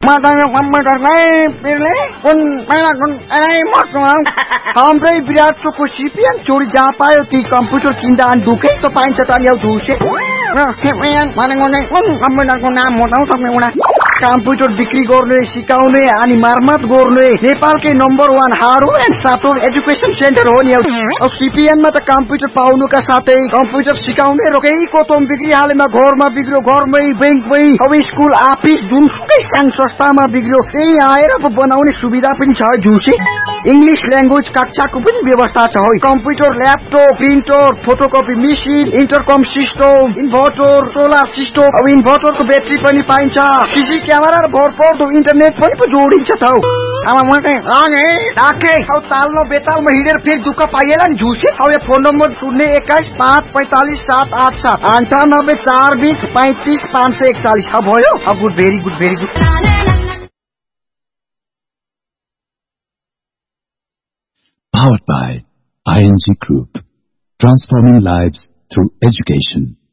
matanya komputer lai pilih pun mana pun ini matang hambre biar cukup sipian curi japa yo di komputer kindan duke to pain cetan yo duse nah kemudian mana ngone komputer ko नाम हो तपाईँ उना computer बिक्री गर्ने सिकाउने अनि मर्मत गर्ने नेपालकै number 1 hard and software education centre हो नि अब सीपीएन मा त कम्प्युटर पाउनुका साथै कम्प्युटर सिकाउने रोकेको तम बिक्री हालेमा घरमा बिग्रो घरमै बैंकमै अब स्कुल अफिस जुनसुकै संघ संस्थामा बिग्रो त्यही आएर बनाउने सुविधा पनि छ जुसे इंग्लिश ल्याङ्ग्वेज कक्षाको पनि व्यवस्था छ हो computer laptop printer photocopy machine इन्टरकम system inverter solar system अब इन्भर्टरको ब्याट्री पनि पाइन्छ सीसी क्यामेरा र भरपर्दो इन्टरनेट पनि जोडिन्छ त आमा मकै आगे डाके हौ तालनो बेतालमा हिडेर फेरि दुःख पाइएला नि झुसे हौ यो फोन नम्बर 02154578420 अब भयो अब good very good Powered by ING Group, transforming lives through education.